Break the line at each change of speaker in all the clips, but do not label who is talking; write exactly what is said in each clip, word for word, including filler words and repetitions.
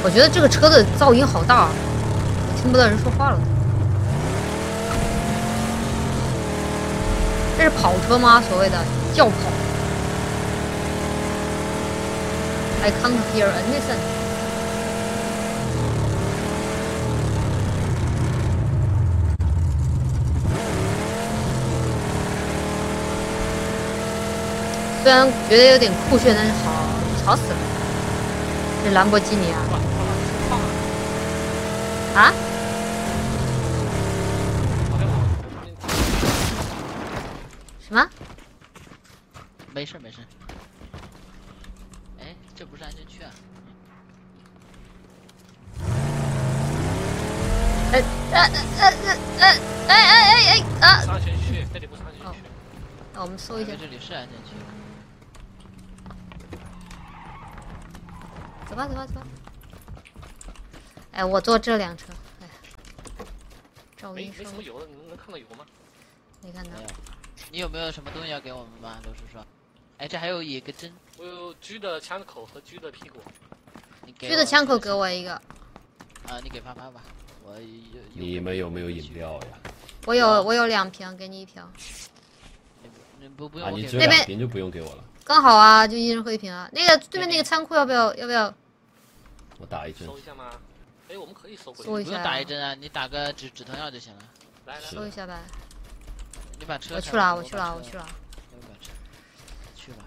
我觉得这个车的噪音好大，我听不到人说话了。这是跑车吗？所谓的轿跑。I can't hear anything。虽然觉得有点酷炫，但是好吵死了。这兰博基尼啊！啊？什么？
没事没事。哎，这不是安全区啊！
哎哎哎哎哎哎哎哎啊！
安全区，这里不是安全区。
那我们搜一下，
这里是安全区。
走吧走吧走吧。哎，我坐这辆车。哎，噪音
没没什么油了，能能看到油吗？
没看到。
你有没有什么东西要给我们吗，刘叔叔？哎，这还有一个针。
我有狙的枪口和狙的屁股。
狙的枪口给我一个。
啊，你给发发吧。我有。
你们有没有饮料呀？
我有，我有两瓶，给你一瓶。
你不不用。
啊，你只有两瓶就不用给我了。
刚好啊，就一人喝一瓶啊。那个对面那个仓库要不要？要不要？
我打一针。
搜一下吗？哎，我们可以搜回去。
搜一下。
不用打一针啊，你打个止止疼药就行了。
来来。
搜一下呗。
你把车。
我去了，我去了，我去了。
去吧。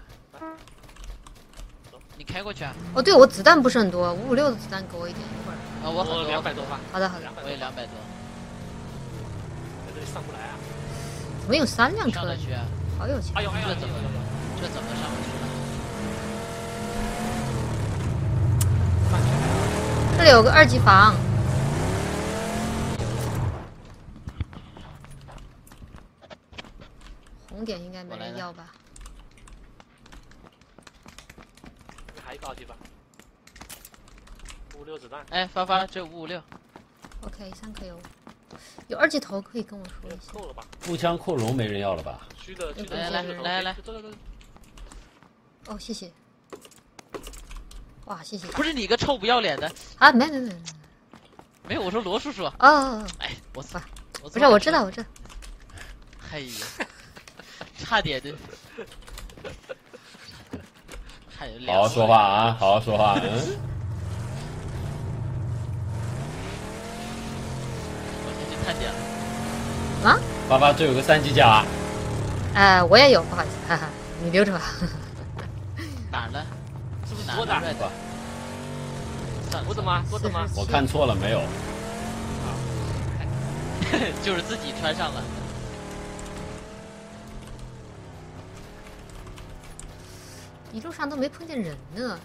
你开过去啊？
哦，对，我子弹不是很多，五五六的子弹给我一点，一会儿。
啊，我
我两百多发。
好的好的。
我也两百多。
在这里上不来啊？
怎么有三辆车？
上得去啊！
好有钱。
哎呦哎呦，
这怎么这怎么上不去了？
这里有个二级房。红点应该没人要吧？
还一个二级房。五六子弹。
哎，发发，这五五六。
OK， 三颗油。有二级头可以跟我说一下。
够了吧？
步枪扩容没人要了吧？
狙的狙的。
来来来来。
哦，谢谢。哇，谢谢。
不是你个臭不要脸的。
啊，没没没没。
没有，我说罗叔叔。
哦。
哎，我操！
不是，我知道，我知道。
哎呀，差点的。
好好说话啊！好好说话。嗯。
看见了
啊！
爸爸，这有个三级甲。
呃，我也有，不好意思，哈哈，你留着吧。
哪儿呢？
是不是多的？
吧。
多的吗？多的吗？
我看错了没有？
啊，
就是自己穿上了。
一路上都没碰见人呢。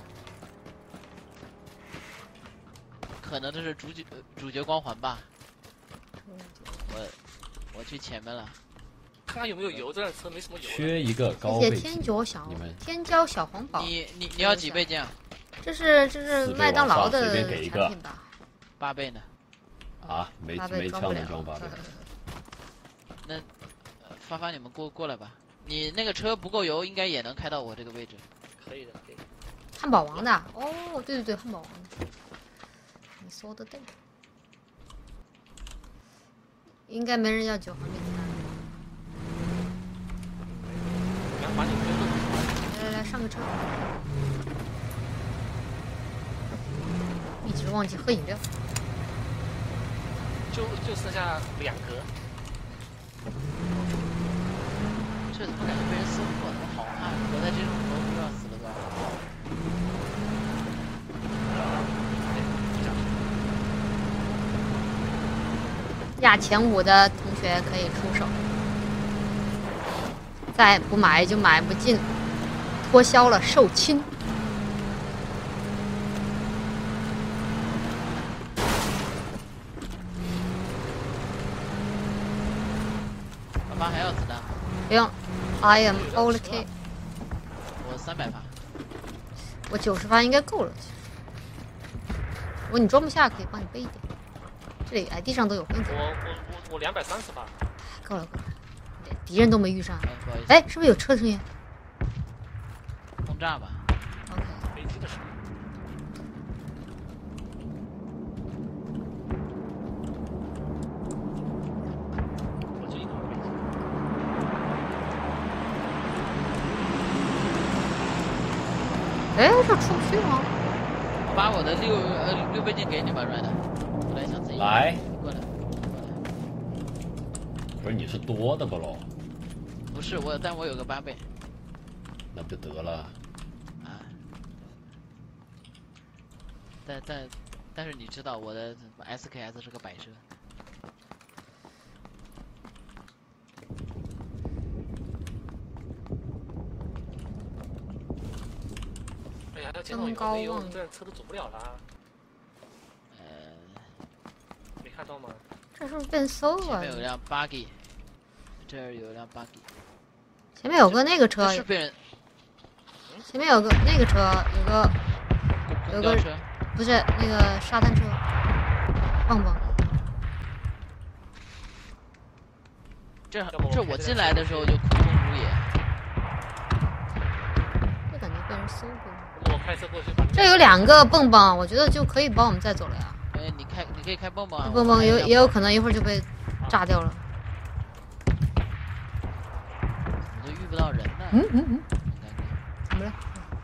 可能这是主角主角光环吧。我我去前面了，
看看有没有油，这辆车没什么油。
缺一个高倍。
谢谢天角小，天骄小黄宝。
你你你要几倍镜？
这是这是麦当劳的
产
品吧？
八倍呢？
啊，没没枪能装八倍。
那发发你们过过来吧，你那个车不够油，应该也能开到我这个位置。
可以的，可以的。
汉堡王的哦，对对对，汉堡王的。你说的对。应该没人要九毫米子弹。
把你
来来来，上个车。一直忘记喝饮料。
就就剩下两格。
这怎么感觉被人撕破了？我好怕！我在这种时候不知道死了多少。
压前五的同学可以出手，再不买就买不进，脱销了售罄。
爸爸还要子弹？
不用 ，I am OK。
我三百发。
我九十发应该够了。如果你装不下，可以帮你背一点。这里哎，地上都有。
我我我我两百三十发。
够了够了，敌人都没遇上。
哎，
是不是有车的声音？
轰炸吧。
OK。
飞机的声音。
哎，这出不去吗？
我把我的六呃六倍镜给你吧 ，Red。我来想自己。
来，
过来。
不是你是多的不喽？
不是我，但我有个八倍。
那不就得了？
啊。但但但是你知道我的 S K S 是个摆设。
哎呀，这前头有个没有，这车都走不了了。
呃，
没看到吗？
这是不是变馊了？
前面有辆 buggy， 这儿有辆 buggy。
前面有个那个车，
是被人。
前面有个那个车，有个有个
车，
不是那个沙滩车，蹦蹦。
这这我进来的时候就空空如也。
这感觉被人搜过。
我开车过去。
这有两个蹦蹦，我觉得就可以帮我们再走了呀。
哎，你开你可以开蹦蹦啊。
蹦蹦有也有可能一会儿就被炸掉了。
我都遇不到人呢。
嗯嗯嗯。怎么了？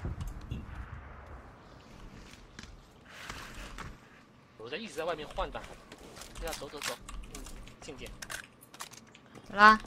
我在一直在外面晃荡，要走走走，嗯，近点。
走啦。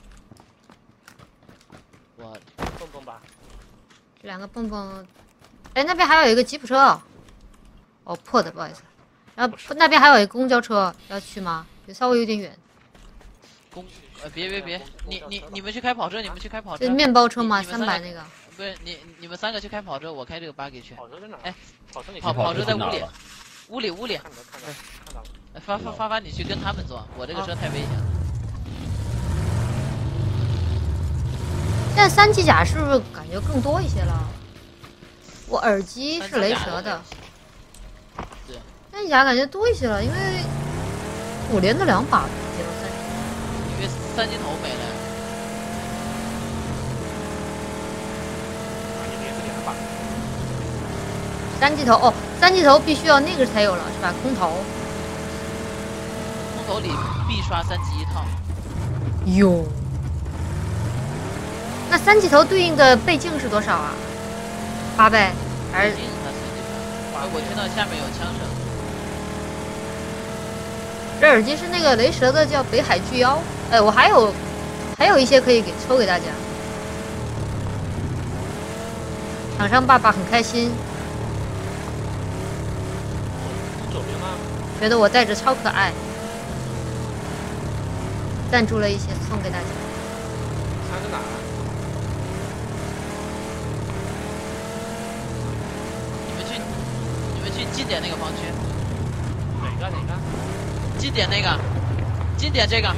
我
蹦蹦吧。
这两个蹦蹦，哎，那边还有一个吉普车。哦，破的，不好意思。然后那边还有一个公交车，要去吗？也稍微有点远。
公呃别别别，你你你们去开跑车，你们去开跑车。
这面包车吗？三百那个。
不是你你们三个去开跑车，我开这个buggy去。
跑车在哪？
哎，
跑车你
跑跑车在屋里，屋里屋里。
看到看到看到了。
发发发发，你去跟他们坐，我这个车太危险了。
现在三级甲是不是感觉更多一些了？我耳机是雷蛇的。
对。
三级甲感觉多一些了，因为我连着两把接到三级。
因为三级头没了。
三级头哦，三级头必须要那个才有了，是吧？空投。
空投里必刷三级一套。
哟。那三级头对应的倍镜是多少啊？八倍还是？
我听到下面有枪声。
这耳机是那个雷蛇的，叫北海巨妖。哎，我还有还有一些可以给抽给大家。厂商爸爸很开心。觉得我戴着超可爱，赞助了一些送给大家。
他在哪儿？
你们去，你们去近点那个房区。
哪个哪个？
近点那个，近点这个。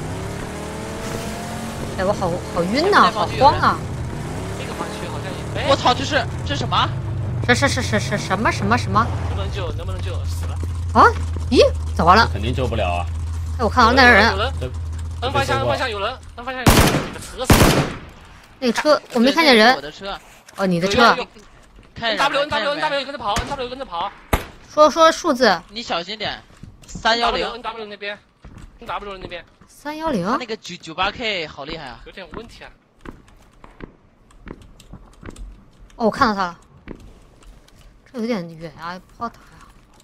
哎，我好好晕呐、啊，好慌啊！
这个房区好像也……
我操，这是这是什么？
是是是是是什么什么什么？
能不能救？能不能救？死了。
啊？咦，咋完了？
肯定救不了啊！
哎，我看到那个人。
有人。N 方向 N 方向有人 ，N 方向有人。你的车死了。
那个车我没看见人。
我的车。
哦，你的车。
N W N W N W 跟着跑 ，N W 跟着跑。
说说数字。
你小心点。三幺零。
N W 那边 ，N W 那边。
三幺零。
他那个九九八 K 好厉害啊！
有点问题啊。
哦，我看到他了。这有点远啊，不好打呀。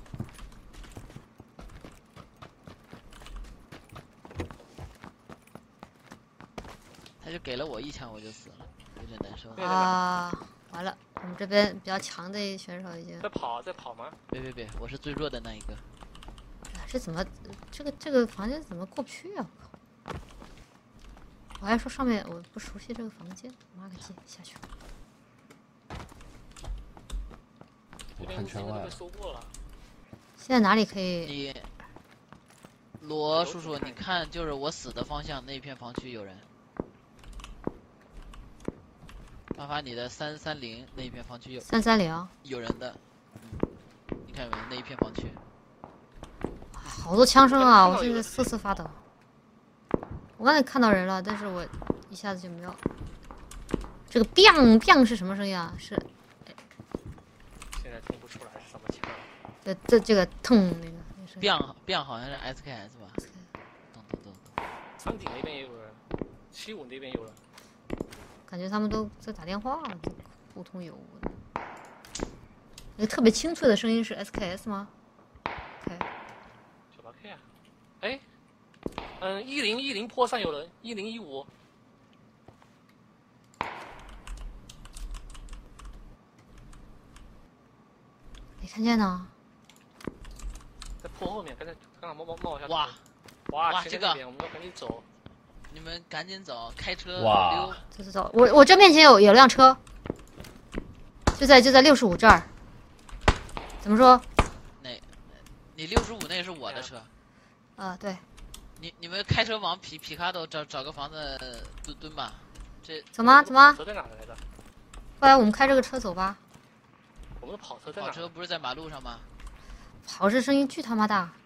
他就给了我一枪，我就死了，有点难受。
啊，完了，我们这边比较强的选手已经
在跑，在跑吗？
别别别，我是最弱的那一个。
这怎么，这个这个房间怎么过不去啊？我靠！我还说上面我不熟悉这个房间，妈个鸡，下去。
我看圈外了。
现在哪里可以？
你，罗叔叔，你看，就是我死的方向那片房区有人。发发你的三三零那一片房区有。
三三零。
有人的。嗯，你看有没有那一片房区？
好多枪声啊！我现在瑟瑟发抖。我刚才看到人了，但是我一下子就没有。这个 biang biang 是什么声音啊？是。
现在听不出来是什么枪。
这这这个痛那个。
biang biang 好像是 S K S 吧？咚咚咚。
山顶那边也有人，七五那边有人。
感觉他们都在打电话，互通有无的。 有特别清脆的声音是 S K S 吗 ？OK，
九八 K 啊，哎，嗯，一零一零坡上有人，一零一五，
没看见呢。
在坡后面，刚才刚刚冒冒冒一下。
哇
哇，
哇这个
前面那边我们要赶紧走。
你们赶紧走，开车
哇
溜。
走走走，我我这面前有有辆车，就在就在六十五这儿。怎么说？
那，你六十五那是我的车。
啊，对。
你你们开车往皮皮卡都找找个房子蹲蹲吧。这
走吗？走吗？
车在哪来着？
后来我们开这个车走吧。
我们的跑车在哪？
跑车不是在马路上吗？
跑车声音巨他妈大。